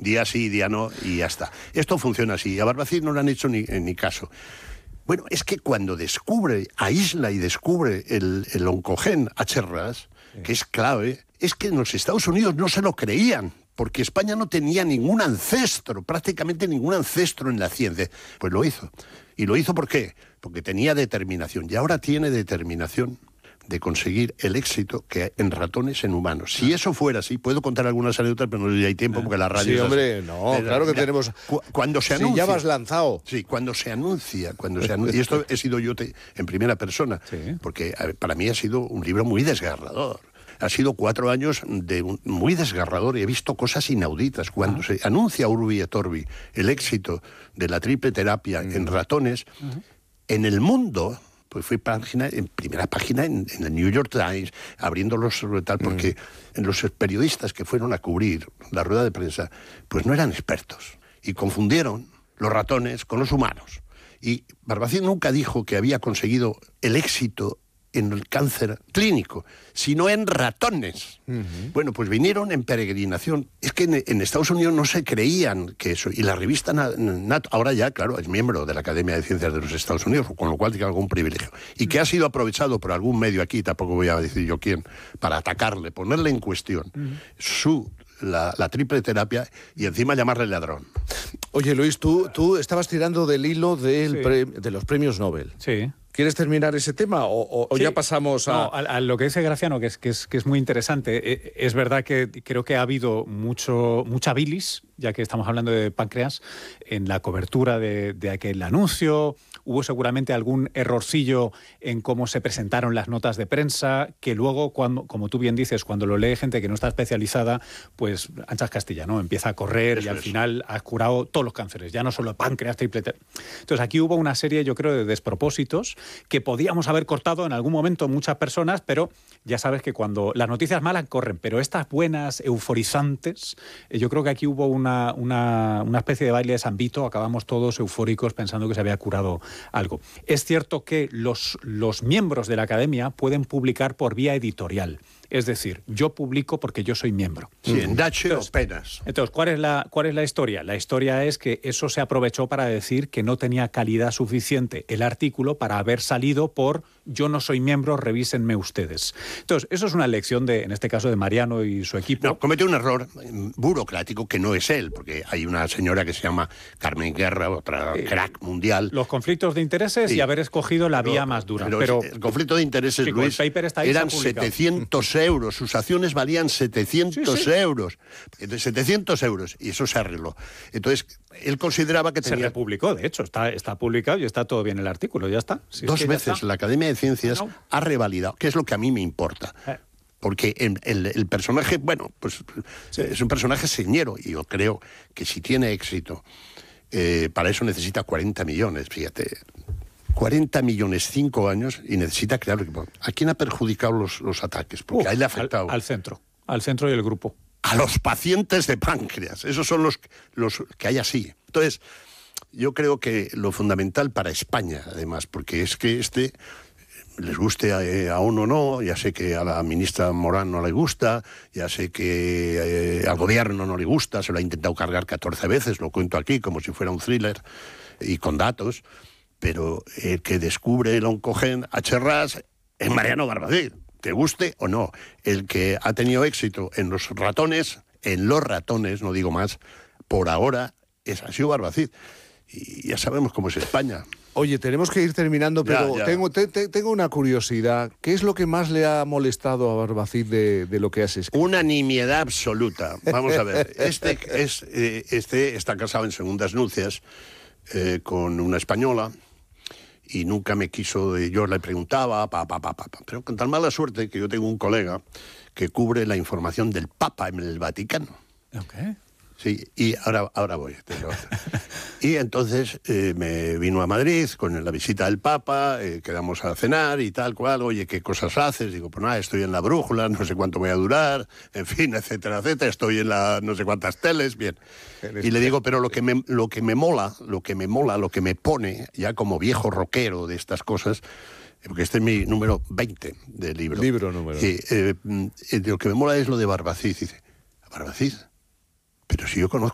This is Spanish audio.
día sí, día no, y ya está. Esto funciona así. A Barbacid no le han hecho ni caso. Bueno, es que cuando aísla y descubre el oncogen H-RAS, que es clave, es que en los Estados Unidos no se lo creían, porque España no tenía ningún ancestro, prácticamente ningún ancestro en la ciencia. Pues lo hizo. ¿Y lo hizo por qué? Porque tenía determinación, y ahora tiene determinación de conseguir el éxito que en ratones en humanos. Si eso fuera así, puedo contar algunas anécdotas, pero no hay tiempo porque la radio... Sí, hombre, no, claro que tenemos... Cuando se anuncia... Si ya vas lanzado. Sí, cuando se anuncia, y esto he sido yo en primera persona, porque para mí ha sido un libro muy desgarrador. Ha sido 4 años muy desgarrador y he visto cosas inauditas. Cuando se anuncia Urbi et Orbi el éxito de la triple terapia en ratones, en el mundo... Pues fue en primera página en el New York Times, abriéndolos tal, porque los periodistas que fueron a cubrir la rueda de prensa, pues no eran expertos. Y confundieron los ratones con los humanos. Y Barbacid nunca dijo que había conseguido el éxito en el cáncer clínico, sino en ratones. Bueno, pues vinieron en peregrinación. Es que en Estados Unidos no se creían que eso. Y la revista Nature, ahora ya, claro, es miembro de la Academia de Ciencias de los Estados Unidos, con lo cual tiene algún privilegio. Y que ha sido aprovechado por algún medio aquí, tampoco voy a decir yo quién, para atacarle, ponerle en cuestión la triple terapia y encima llamarle ladrón. Oye, Luis, tú estabas tirando del hilo de los premios Nobel. Sí. ¿Quieres terminar ese tema o sí, ya pasamos a...? No, a lo que dice Graciano, que es muy interesante. Es verdad que creo que ha habido mucha bilis, ya que estamos hablando de páncreas, en la cobertura de aquel anuncio. Hubo seguramente algún errorcillo en cómo se presentaron las notas de prensa, que luego, como tú bien dices, cuando lo lee gente que no está especializada, pues anchas Castilla, ¿no? Empieza a correr y al final has curado todos los cánceres, ya no solo páncreas, triple. Entonces aquí hubo una serie, yo creo, de despropósitos que podíamos haber cortado en algún momento muchas personas, pero ya sabes que cuando las noticias malas corren, pero estas buenas, euforizantes, yo creo que aquí hubo una especie de baile de San Vito, acabamos todos eufóricos pensando que se había curado algo. Es cierto que los miembros de la academia pueden publicar por vía editorial. Es decir, yo publico porque yo soy miembro. Sí, en Dache o penas. Entonces, ¿cuál es la historia? La historia es que eso se aprovechó para decir que no tenía calidad suficiente el artículo para haber salido por yo no soy miembro, revísenme ustedes. Entonces, eso es una lección en este caso, de Mariano y su equipo. No, cometió un error burocrático que no es él, porque hay una señora que se llama Carmen Guerra, otra crack mundial. Los conflictos de intereses y haber escogido la vía más dura. Pero el conflicto de intereses, sí, Luis, el paper está ahí, eran 700 euros. Sus acciones valían 700 euros. Entonces, 700 euros. Y eso se arregló. Entonces, él consideraba que tenía... Se republicó, de hecho. Está publicado y está todo bien el artículo. Ya está. Dos veces la Academia de Ciencias ha revalidado, que es lo que a mí me importa. Porque el personaje, bueno, pues es un personaje señero. Y yo creo que si tiene éxito, para eso necesita 40 millones, fíjate. 40 millones, 5 años, y necesita crear equipo. ¿A quién ha perjudicado los ataques? Porque a él le ha afectado. Al centro y el grupo. A los pacientes de páncreas. Esos son los que hay así. Entonces, yo creo que lo fundamental para España, además, porque es que les guste a uno o no, ya sé que a la ministra Morán no le gusta, ya sé que al gobierno no le gusta, se lo ha intentado cargar 14 veces, lo cuento aquí como si fuera un thriller y con datos, pero el que descubre el oncogen H-RAS es Mariano Barbacid, te guste o no. El que ha tenido éxito en los ratones, no digo más, por ahora ha sido Barbacid. Y ya sabemos cómo es España. Oye, tenemos que ir terminando, pero ya. Tengo una curiosidad. ¿Qué es lo que más le ha molestado a Barbacid de lo que has escrito? Una nimiedad absoluta. Vamos a ver. Este está casado en segundas nupcias con una española y nunca me quiso... Yo le preguntaba, pero con tan mala suerte que yo tengo un colega que cubre la información del Papa en el Vaticano. Okay. Sí, y ahora voy. Y entonces me vino a Madrid con la visita del Papa, quedamos a cenar y tal cual. Oye, ¿qué cosas haces? Digo, pues nada, estoy en la brújula, no sé cuánto voy a durar, en fin, etcétera, etcétera. Estoy en la no sé cuántas teles, bien. Y le digo, pero lo que me mola, lo que me pone, ya como viejo rockero de estas cosas, porque este es mi número 20 del libro. Libro número. Lo que me mola es lo de Barbacid. Dice, ¿Barbacid? Pero si yo conozco